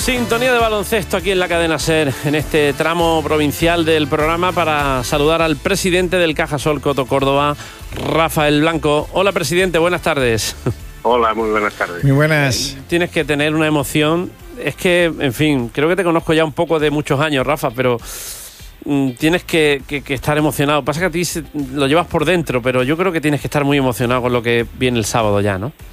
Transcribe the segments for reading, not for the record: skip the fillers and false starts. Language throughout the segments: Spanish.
Sintonía de baloncesto aquí en la cadena SER, en este tramo provincial del programa, para saludar al presidente del Cajasol Coto Córdoba, Rafael Blanco. Hola, presidente, buenas tardes. Hola, muy buenas tardes. Muy buenas. Tienes que tener una emoción. Es que, en fin, creo que te conozco ya un poco de muchos años, Rafa, pero tienes que estar emocionado. Pasa que a ti lo llevas por dentro, pero yo creo que tienes que estar muy emocionado con lo que viene el sábado ya, ¿no?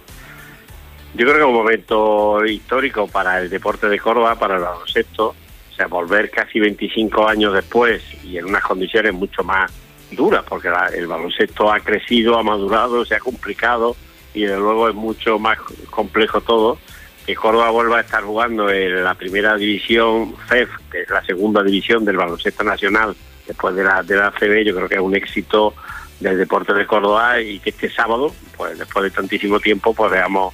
Yo creo que es un momento histórico para el deporte de Córdoba, para el baloncesto. O sea, volver casi 25 años después y en unas condiciones mucho más duras, porque el baloncesto ha crecido, ha madurado, se ha complicado y desde luego es mucho más complejo todo. Que Córdoba vuelva a estar jugando en la primera división FEF, que es la segunda división del baloncesto nacional después de la ACB, yo creo que es un éxito del deporte de Córdoba, y que este sábado, pues después de tantísimo tiempo, pues veamos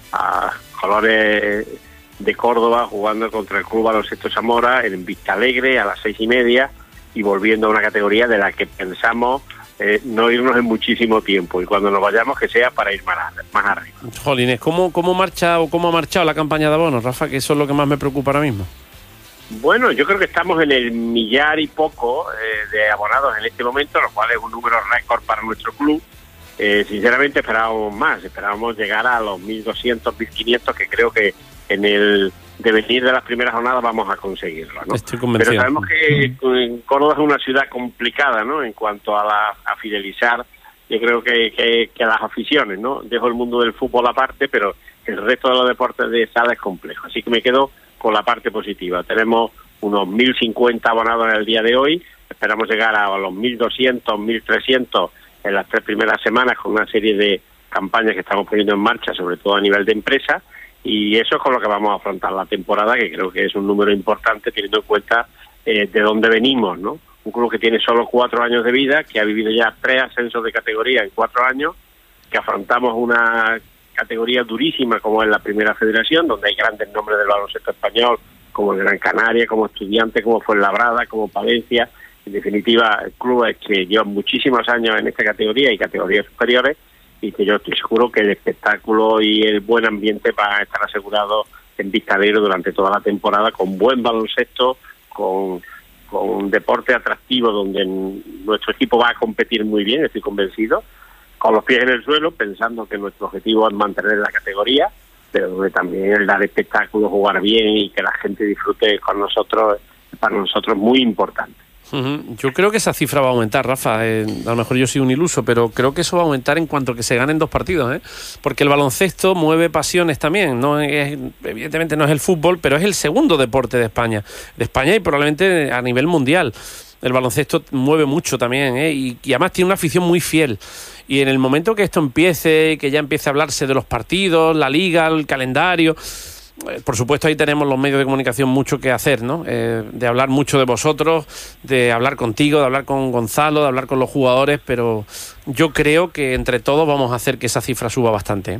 a colores de Córdoba jugando contra el Club Baloncesto Zamora en Vista Alegre a las 6:30 y volviendo a una categoría de la que pensamos no irnos en muchísimo tiempo, y cuando nos vayamos que sea para ir más arriba. Jolines, ¿cómo marcha o cómo ha marchado la campaña de abonos, Rafa? Que eso es lo que más me preocupa ahora mismo. Bueno, yo creo que estamos en el millar y poco de abonados en este momento, lo cual es un número récord para nuestro club. Sinceramente esperábamos llegar a los 1.200, 1.500, que creo que en el devenir de las primeras jornadas vamos a conseguirlo, ¿no? Estoy convencido. Pero sabemos que Córdoba es una ciudad complicada, ¿no? En cuanto a fidelizar, yo creo que las aficiones, ¿no? Dejo el mundo del fútbol aparte, pero el resto de los deportes de sala es complejo. Así que me quedo con la parte positiva. Tenemos unos 1.050 abonados en el día de hoy. Esperamos llegar a los 1.200, 1.300 en las 3 primeras semanas, con una serie de campañas que estamos poniendo en marcha, sobre todo a nivel de empresa, y eso es con lo que vamos a afrontar la temporada, que creo que es un número importante teniendo en cuenta de dónde venimos, ¿no? Un club que tiene solo 4 años de vida, que ha vivido ya 3 ascensos de categoría en 4 años, que afrontamos una categoría durísima como es la Primera Federación, donde hay grandes nombres del baloncesto español, como el Gran Canaria, como Estudiantes, como Fuenlabrada, como Palencia. En definitiva, clubes que llevan muchísimos años en esta categoría y categorías superiores, y que yo estoy seguro que el espectáculo y el buen ambiente va a estar asegurado en Vista Alegre durante toda la temporada, con buen baloncesto, con un deporte atractivo donde nuestro equipo va a competir muy bien, estoy convencido, con los pies en el suelo, pensando que nuestro objetivo es mantener la categoría, pero donde también el dar espectáculo, jugar bien y que la gente disfrute con nosotros, para nosotros muy importante. Yo creo que esa cifra va a aumentar, Rafa. A lo mejor yo soy un iluso, pero creo que eso va a aumentar en cuanto que se ganen 2 partidos, porque el baloncesto mueve pasiones también. Evidentemente no es el fútbol, pero es el segundo deporte de España y probablemente a nivel mundial. El baloncesto mueve mucho también, y además tiene una afición muy fiel. Y en el momento que esto empiece, que ya empiece a hablarse de los partidos, la liga, el calendario, por supuesto ahí tenemos los medios de comunicación mucho que hacer, ¿no? De hablar mucho de vosotros, de hablar contigo, de hablar con Gonzalo, de hablar con los jugadores, pero yo creo que entre todos vamos a hacer que esa cifra suba bastante.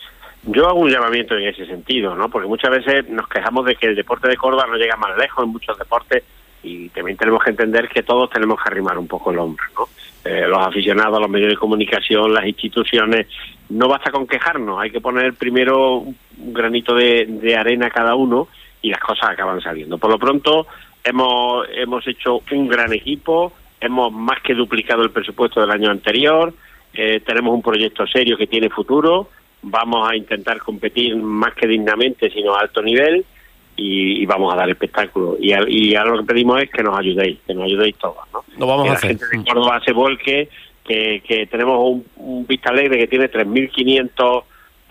Yo hago un llamamiento en ese sentido, ¿no? Porque muchas veces nos quejamos de que el deporte de Córdoba no llega más lejos en muchos deportes, y también tenemos que entender que todos tenemos que arrimar un poco el hombro, ¿no? Los aficionados, los medios de comunicación, las instituciones, no basta con quejarnos, hay que poner primero un granito de arena cada uno y las cosas acaban saliendo. Por lo pronto hemos hecho un gran equipo, hemos más que duplicado el presupuesto del año anterior, tenemos un proyecto serio que tiene futuro, vamos a intentar competir más que dignamente, sino a alto nivel, y vamos a dar espectáculo. Y ahora lo que pedimos es que nos ayudéis todos, ¿no? Lo vamos a hacer. Que la gente de Córdoba se volque, que tenemos un Vista Alegre que tiene 3.500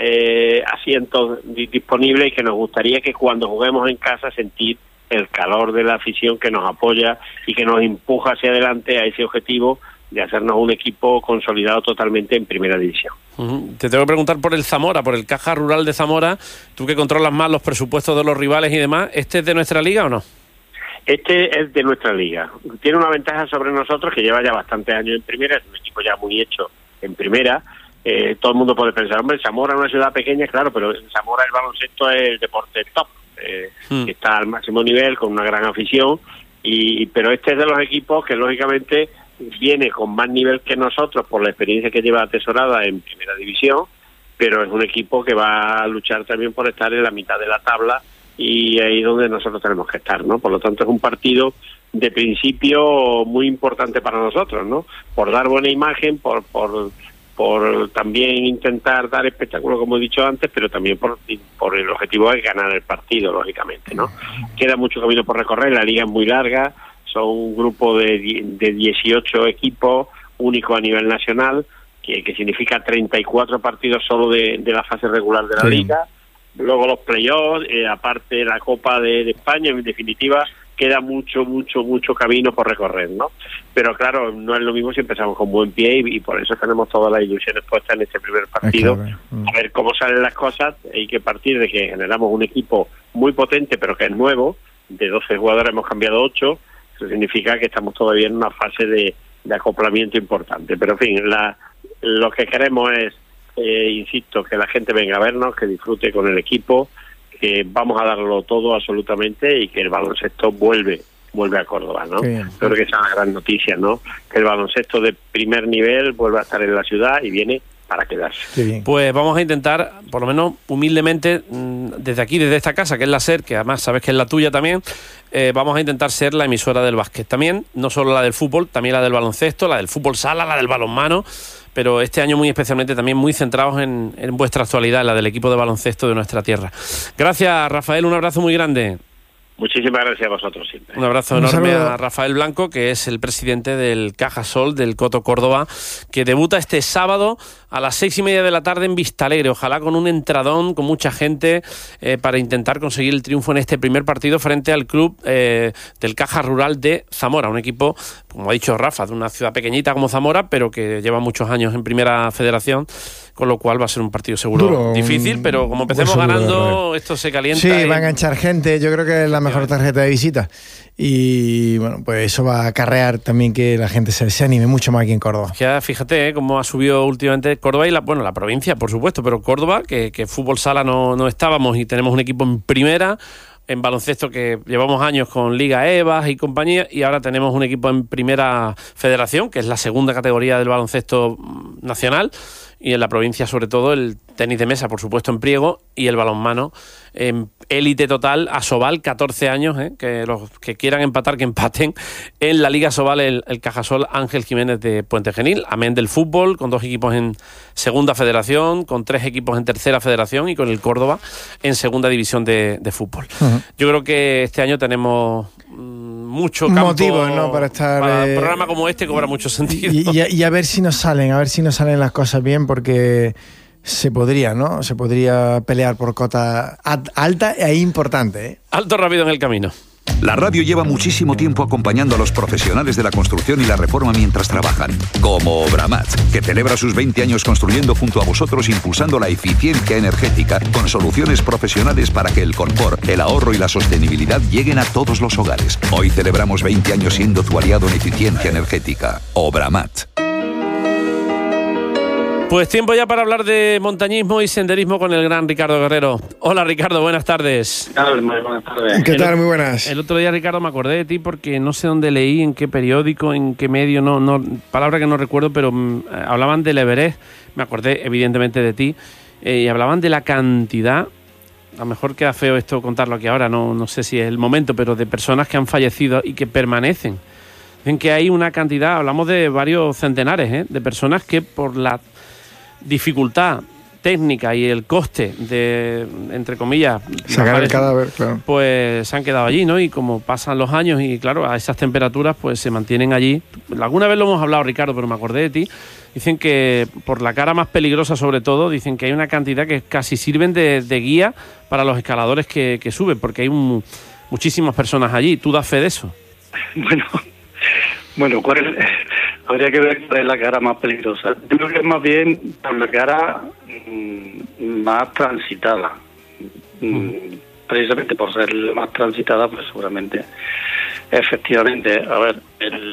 asientos disponibles, y que nos gustaría que cuando juguemos en casa sentir el calor de la afición que nos apoya y que nos empuja hacia adelante a ese objetivo de hacernos un equipo consolidado totalmente en Primera División. Te tengo que preguntar por el Zamora, por el Caja Rural de Zamora. Tú que controlas más los presupuestos de los rivales y demás, ¿este es de nuestra liga o no? Este es de nuestra liga. Tiene una ventaja sobre nosotros, que lleva ya bastantes años en Primera, es un equipo ya muy hecho en Primera. Todo el mundo puede pensar, hombre, Zamora es una ciudad pequeña, claro, pero en Zamora el baloncesto es el deporte top, que está al máximo nivel, con una gran afición, pero este es de los equipos que lógicamente viene con más nivel que nosotros por la experiencia que lleva atesorada en Primera División, pero es un equipo que va a luchar también por estar en la mitad de la tabla y ahí es donde nosotros tenemos que estar, ¿no? Por lo tanto, es un partido de principio muy importante para nosotros, ¿no? Por dar buena imagen, por también intentar dar espectáculo, como he dicho antes, pero también por el objetivo de ganar el partido, lógicamente, ¿no? Queda mucho camino por recorrer, la liga es muy larga, son un grupo de 18 equipos, único a nivel nacional, que significa 34 partidos solo de la fase regular de la liga, luego los playoffs, aparte la Copa de España, en definitiva, queda mucho camino por recorrer, ¿no? Pero claro, no es lo mismo si empezamos con buen pie y por eso tenemos todas las ilusiones puestas en este primer partido. A ver cómo salen las cosas. Hay que partir de que generamos un equipo muy potente, pero que es nuevo. De 12 jugadores hemos cambiado 8. Eso significa que estamos todavía en una fase de acoplamiento importante. Pero en fin, lo que queremos es, insisto, que la gente venga a vernos, que disfrute con el equipo, que vamos a darlo todo absolutamente y que el baloncesto vuelve a Córdoba, ¿no? Creo que esa es la gran noticia, ¿no? Que el baloncesto de primer nivel vuelva a estar en la ciudad y viene para quedarse. Pues vamos a intentar, por lo menos humildemente, desde aquí, desde esta casa, que es la SER, que además sabes que es la tuya también, vamos a intentar ser la emisora del básquet. También, no solo la del fútbol, también la del baloncesto, la del fútbol sala, la del balonmano, pero este año muy especialmente también muy centrados en vuestra actualidad, la del equipo de baloncesto de nuestra tierra. Gracias, Rafael, un abrazo muy grande. Muchísimas gracias a vosotros siempre. Un abrazo enorme a Rafael Blanco, que es el presidente del Cajasol, del Coto Córdoba, que debuta este sábado a las 6:30 de la tarde en Vistalegre. Ojalá con un entradón, con mucha gente, para intentar conseguir el triunfo en este primer partido frente al club del Caja Rural de Zamora. Un equipo, como ha dicho Rafa, de una ciudad pequeñita como Zamora, pero que lleva muchos años en Primera Federación, con lo cual va a ser un partido seguro duro, difícil, pero como empecemos ganando, esto se calienta. Sí, va a enganchar gente, yo creo que es la mejor tarjeta de visita. Y bueno, pues eso va a acarrear también que la gente se anime mucho más aquí en Córdoba. Ya, fíjate cómo ha subido últimamente Córdoba y la provincia, por supuesto, pero Córdoba, que fútbol sala no estábamos y tenemos un equipo en primera, en baloncesto que llevamos años con Liga EVAS y compañía, y ahora tenemos un equipo en Primera Federación, que es la segunda categoría del baloncesto nacional, y en la provincia sobre todo el tenis de mesa, por supuesto, en Priego, y el balonmano en élite total, a Sobal, 14 años, que los que quieran empatar, que empaten en la Liga Sobal, el Cajasol Ángel Jiménez de Puente Genil, amén del fútbol, con 2 equipos en Segunda Federación, con 3 equipos en Tercera Federación y con el Córdoba en Segunda División de fútbol. Yo creo que este año tenemos mucho campo, motivos, ¿no?, para estar, un programa como este cobra mucho sentido. Y a ver si nos salen las cosas bien, porque se podría pelear por cota alta e importante, Alto rápido en el camino. La radio lleva muchísimo tiempo acompañando a los profesionales de la construcción y la reforma mientras trabajan, como Obramat, que celebra sus 20 años construyendo junto a vosotros, impulsando la eficiencia energética con soluciones profesionales para que el confort, el ahorro y la sostenibilidad lleguen a todos los hogares. Hoy celebramos 20 años siendo tu aliado en eficiencia energética. Obramat. Pues tiempo ya para hablar de montañismo y senderismo con el gran Ricardo Guerrero. Hola, Ricardo, buenas tardes. Buenas tardes. ¿Qué tal? Muy buenas. El otro día, Ricardo, me acordé de ti porque no sé dónde leí, en qué periódico, en qué medio, no palabra que no recuerdo, pero hablaban del Everest. Me acordé evidentemente de ti, y hablaban de la cantidad, a lo mejor queda feo esto contarlo aquí ahora, no sé si es el momento, pero de personas que han fallecido y que permanecen. Dicen que hay una cantidad, hablamos de varios centenares, de personas que por la dificultad técnica y el coste de, entre comillas, sacar el cadáver, claro, pues se han quedado allí, ¿no? Y como pasan los años y claro, a esas temperaturas pues se mantienen allí. Alguna vez lo hemos hablado, Ricardo, pero me acordé de ti. Dicen que por la cara más peligrosa, sobre todo, dicen que hay una cantidad que casi sirven de guía para los escaladores que suben, porque hay muchísimas personas allí. ¿Tú das fe de eso? Bueno, habría que ver cuál es la cara más peligrosa. Yo creo que es más bien por la cara más transitada. Precisamente por ser la más transitada, pues seguramente, efectivamente, a ver,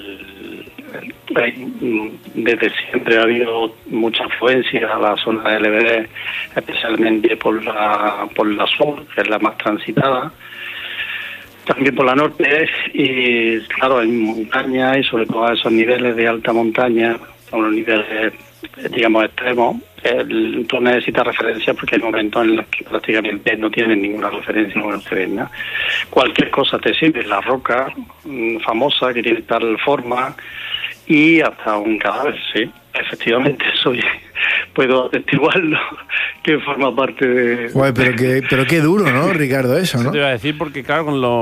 desde siempre ha habido mucha afluencia a la zona del Everest, especialmente por la sur, que es la más transitada. También por la norte, y claro, en montaña y sobre todo a esos niveles de alta montaña, a unos niveles, digamos, extremos, tú necesitas referencias porque hay momentos en los que prácticamente no tienes ninguna referencia cuando te ven, ¿no? Cualquier cosa te sirve, la roca famosa que tiene tal forma y hasta un cadáver, sí. Efectivamente, puedo atestiguarlo, que forma parte de... Guay, pero qué duro, ¿no, Ricardo, eso, ¿no? Te iba a decir porque, claro, con los